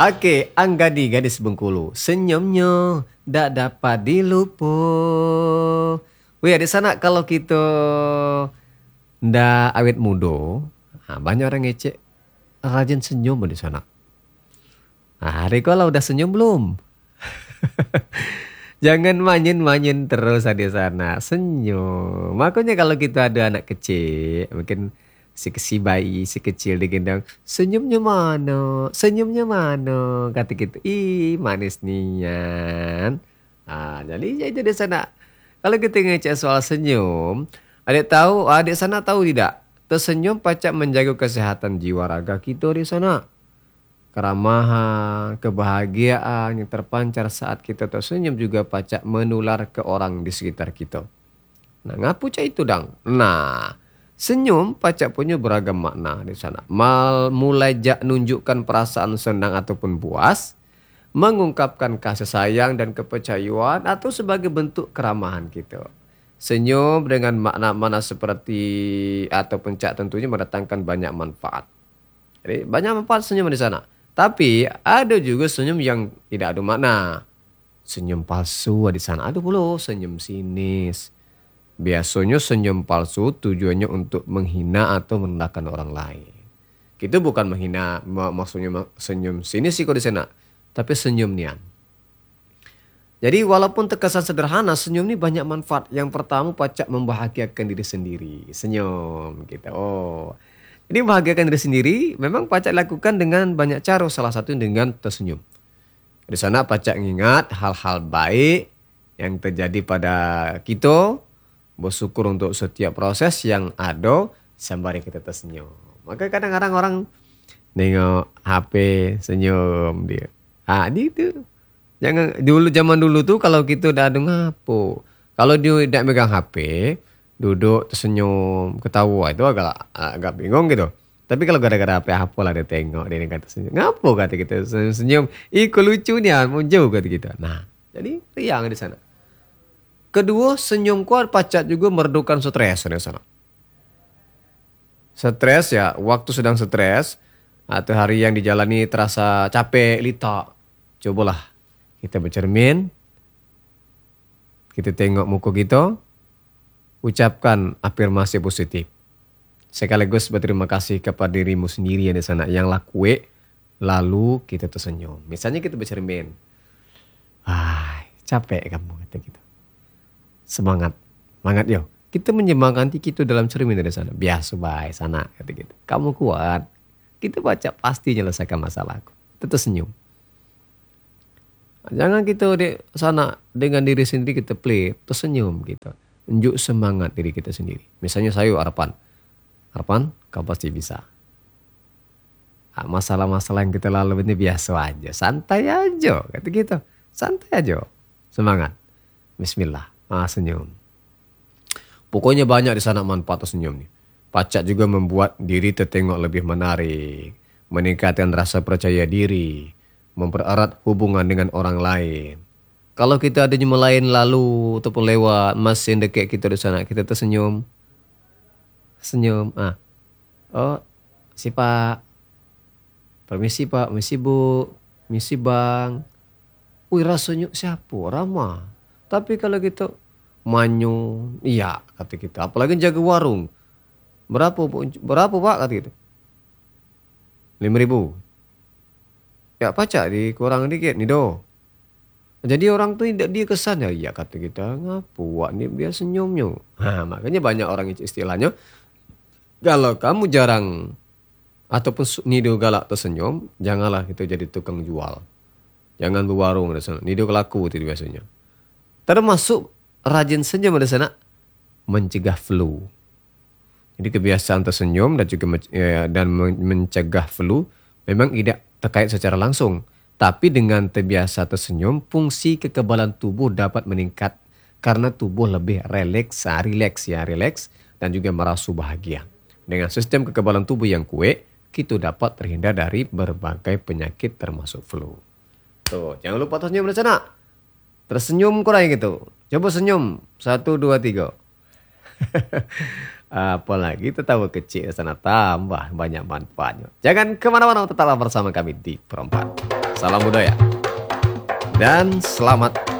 Oke, Anggadi gadis Bengkulu. Senyumnya ndak dapat dilupa. Wih, di sana kalau kita ndak awet muda, nah, banyak orang ngecek rajin senyum di sana. Nah, hari kalau udah senyum belum? Jangan manyin-manyin terus di sana. Senyum. Makanya kalau kita ada anak kecil, mungkin si bayi, si kecil digendong, senyumnya mana? Senyumnya mana? Kata gitu. Ih, manis nian. Ah, jadi ya itu di sana. Kalau kita ngecek soal senyum, adik sana tahu tidak? Tersenyum pacak menjaga kesehatan jiwa raga kita di sana. Keramahan, kebahagiaan yang terpancar saat kita tersenyum juga pacak menular ke orang di sekitar kita. Nah, ngapu cah itu dang. Nah, senyum pacak punya beragam makna di sana. Mulai jak nunjukkan perasaan senang ataupun puas, mengungkapkan kasih sayang dan kepercayaan atau sebagai bentuk keramahan kita. Senyum dengan makna-makna seperti ataupun cak tentunya mendatangkan banyak manfaat. Jadi banyak manfaat senyum di sana. Tapi ada juga senyum yang tidak ada makna. Senyum palsu di sana. Ada pula senyum sinis. Biasanya senyum palsu tujuannya untuk menghina atau merendahkan orang lain. Kita bukan menghina, maksudnya senyum sinis sih kok di sana. Tapi senyum nian. Jadi walaupun terkesan sederhana, senyum ini banyak manfaat. Yang pertama pacak membahagiakan diri sendiri. Senyum kita. Oh. Jadi membahagiakan diri sendiri memang pacak lakukan dengan banyak cara, salah satu dengan tersenyum. Di sana pacak mengingat hal-hal baik yang terjadi pada kita, bersyukur untuk setiap proses yang ada sembari kita tersenyum. Maka kadang-kadang orang nengok HP senyum dia. Ah, itu. Jangan zaman dulu tuh kalau kita udah ada ngapo. Kalau dia tidak megang HP, duduk tersenyum ketawa itu agak bingung gitu. Tapi kalau gara-gara apa lah dia tengok dia kata senyum, ngapo kata kita senyum, ih lucu nih mau jauh kata kita. Nah jadi riang di sana. Kedua, senyum kuat pacak juga meredukan stres di sana. Stres ya, waktu sedang stres atau hari yang dijalani terasa capek lita, cobalah kita bercermin, kita tengok muka kita, ucapkan afirmasi positif. Sekaligus berterima kasih kepada dirimu sendiri yang di sana yang lakue, lalu kita tersenyum. Misalnya kita bercermin. Capek kamu kata gitu. Semangat. Semangat yo. Kita menyemangati kita dalam cermin dari sana. Biasa baik sana kata gitu. Kamu kuat. Kita baca pasti menyelesaikan masalahku. Kita tersenyum. Jangan kita di sana dengan diri sendiri kita play, tersenyum gitu. Unjuk semangat diri kita sendiri. Misalnya saya Arpan, kau pasti bisa. Masalah-masalah yang kita lalui ini biasa aja, santai aja, kata gitu. Santai aja, semangat. Bismillah, senyum. Pokoknya banyak di sana manfaat senyum nih. Pacak juga membuat diri tertengok lebih menarik, meningkatkan rasa percaya diri, mempererat hubungan dengan orang lain. Kalau kita ada jemaah lain lalu ataupun lewat masih dekat kita di sana, kita tersenyum. Senyum. Oh, si Pak. Permisi Pak, permisi Bu, permisi Bang. Wih rasanya siapa? Ramah. Tapi kalau gitu manyu, iya kata kita. Apalagi jaga warung. Berapa Pak kata kita? 5.000. Ya pacak dikurang dikit nih do. Jadi orang tuh tidak dia kesan ya, iya kata kita ngapu wak nih dia senyumnya. Makanya banyak orang istilahnya kalau kamu jarang ataupun nido galak tersenyum, janganlah kita jadi tukang jual. Jangan berwarung di sana. Nido laku itu biasanya. Termasuk rajin senyum di sana mencegah flu. Jadi kebiasaan tersenyum dan juga mencegah flu memang tidak terkait secara langsung. Tapi dengan terbiasa tersenyum, fungsi kekebalan tubuh dapat meningkat karena tubuh lebih rileks dan juga merasa bahagia. Dengan sistem kekebalan tubuh yang kuat, kita dapat terhindar dari berbagai penyakit termasuk flu. Tuh, jangan lupa tersenyum di sana. Tersenyum kurang gitu. Coba senyum. 1, 2, 3. Apalagi tertawa kecil di sana tambah banyak manfaatnya. Jangan kemana-mana, tetaplah bersama kami di Perempat. Salam budaya. Dan selamat